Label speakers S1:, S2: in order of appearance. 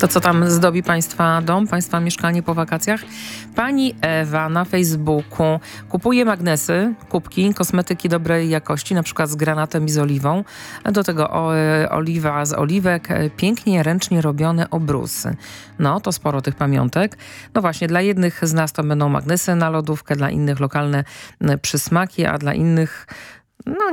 S1: To co tam zdobi Państwa dom, Państwa mieszkanie po wakacjach? Pani Ewa na Facebooku kupuje magnesy, kubki, kosmetyki dobrej jakości, na przykład z granatem i z oliwą. Do tego oliwa z oliwek, pięknie, ręcznie robione obrusy. No, to sporo tych pamiątek. No właśnie, dla jednych z nas to będą magnesy na lodówkę, dla innych lokalne przysmaki, a dla innych... No